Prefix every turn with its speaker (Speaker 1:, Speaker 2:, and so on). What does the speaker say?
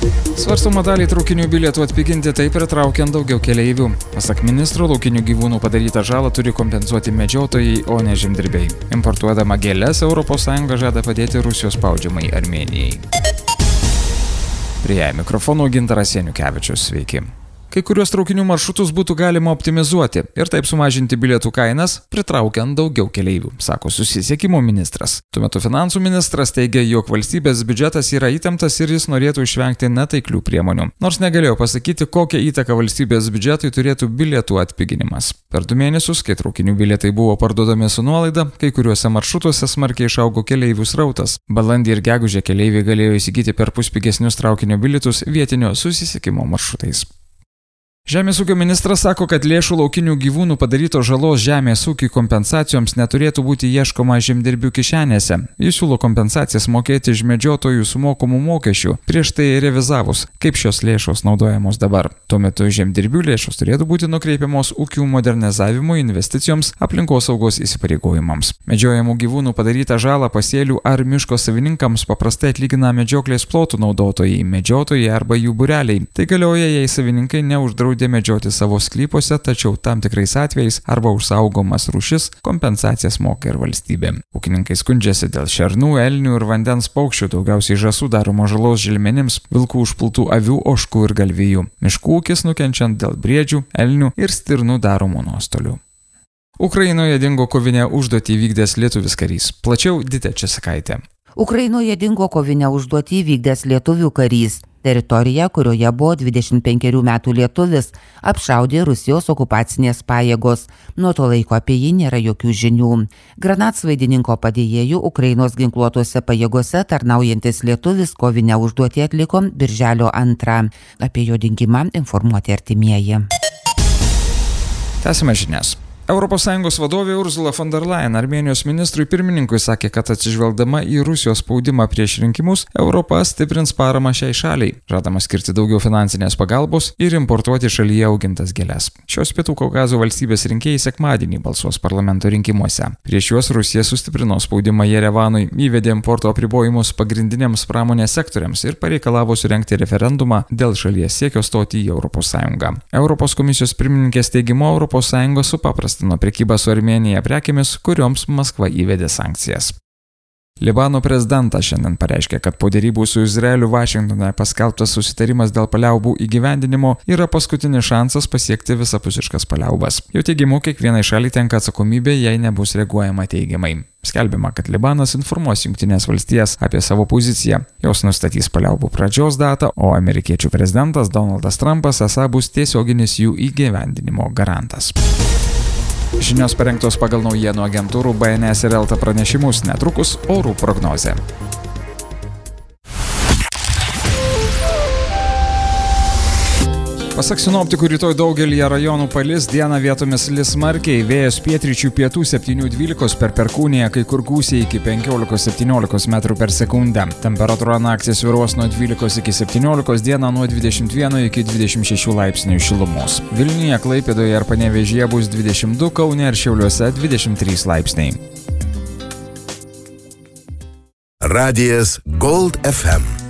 Speaker 1: Svarstoma dalį traukinių bilietų atpiginti, taip pritraukiant daugiau keleivių. Pasak ministro, laukinių gyvūnų padarytą žalą turi kompensuoti medžiotojai, o ne žemdirbiai. Importuodama gėles, ES žada padėti Rusijos spaudžiamai Armėnijai. Prie mikrofono Gintaras Janukevičius, sveiki. Kai kuriuos traukinių maršrutus būtų galima optimizuoti ir taip sumažinti bilietų kainas, pritraukiant daugiau keleivių, sako susisiekimo ministras. Tuo metu finansų ministras teigia, jog valstybės biudžetas yra įtemptas ir jis norėtų išvengti netaiklių priemonių. Nors negalėjo pasakyti, kokią įtaką valstybės biudžetui turėtų bilietų atpiginimas. Per 2 mėnesius, kai traukinių bilietai buvo parduodami su nuolaida, kai kuriuose maršrutuose smarkiai išaugo keleivių srautas. Balandį ir gegužę keleiviai galėjo įsigyti perpus pigesnius traukinio bilietus vietinio susisiekimo maršrutais. Žemės ūkio ministras sako, kad lėšų laukinių gyvūnų padarytos žalos žemės ūkiui kompensacijoms neturėtų būti ieškoma žemdirbių kišenėse. Jis siūlo kompensacijas mokėti iš medžiotojų sumokamų mokesčių, prieš tai revizavus, kaip šios lėšos naudojamos dabar. Tuo metu žemdirbių lėšos turėtų būti nukreipiamos ūkių modernizavimui, investicijoms, aplinkosaugos įsipareigojimams. Medžiojamų gyvūnų padarytą žalą pasėlių ar miško savininkams paprastai atlygina medžioklės plotų naudotojai, medžiotojai arba jų būreliai. Tai galioja, jei savininkai neuždraudžia medžioti savo sklypuose, tačiau tam tikrais atvejais arba už saugomas rūšis kompensacijas moka ir valstybė. Ūkininkai skundžiasi dėl šernų, elnių ir vandens paukščių, daugiausiai žąsų daromo žalos želmenims, vilkų užpultų avių, ožkų ir galvijų. Miškų ūkis nukenčiant dėl briedžių, elnių ir stirnų daromų nuostolių. Ukrainoje dingo kovinę užduotį vykdęs lietuvis karys. Plačiau Ditė Česakaitė.
Speaker 2: Ukrainoje dingo kovinę užduotį vykdęs lietuvių karys. Teritorija, kurioje buvo 25 metų lietuvis, apšaudė Rusijos okupacinės pajėgos. Nuo to laiko apie jį nėra jokių žinių. Granatsvaidininko padėjėjų Ukrainos ginkluotose pajėgose tarnaujantis lietuvis kovinę užduotį atliko birželio 2. Apie jo dingimą informuoti artimieji.
Speaker 1: Tęsime žinias. ES vadovė Ursula von der Leyen Armėnijos ministrui pirmininkui sakė, kad atsižvelgdama į Rusijos spaudimą prieš rinkimus, Europa stiprins paramą šiai šaliai, žadama skirti daugiau finansinės pagalbos ir importuoti šalyje augintas gėles. Šios Pietų Kaukazo valstybės rinkėjai sekmadienį balsuos parlamento rinkimuose. Prieš juos Rusija sustiprino spaudimą Jerevanui, įvedė importo apribojimus pagrindiniams pramonės sektoriams ir pareikalavo surengti referendumą dėl šalies siekio stoti į ES. Europos komisijos pirmininkės teigimu, ES supaprastino prekybą su Armėnija prekėmis, kurioms Maskva įvedė sankcijas. Libano prezidentas šiandien pareiškė, kad po derybų su Izraeliu Vašingtone paskelbtas susitarimas dėl paliaubų įgyvendinimo yra paskutinis šansas pasiekti visapusiškas paliaubas. Jo teigimu, kiekvienai šaliai tenka atsakomybė, jei nebus reaguojama teigiamai. Skelbiama, kad Libanas informuos Jungtinės valstijas apie savo poziciją. Jos nustatys paliaubų pradžios datą, o amerikiečių prezidentas Donaldas Trumpas esą bus tiesioginis jų įgyvendinimo garantas. Žinios parengtos pagal naujienų agentūrų BNS ir Elta pranešimus, netrukus orų prognozė. Pasak sinoptikų, rytoj daugelyje rajonų palis, dieną vietomis lis smarkiai, vėjas pietryčių pietų 7–12 per perkūniją, kai kur gūsiai iki 15–17 metrų per sekundę. Temperatūra naktį svyruos nuo 12 iki 17, dieną nuo 21 iki 26 laipsnių šilumos. Vilniuje, Klaipėdoje ir Panevėžyje bus 22, Kaune ir Šiauliuose 23 laipsniai.
Speaker 3: Radijas Gold FM.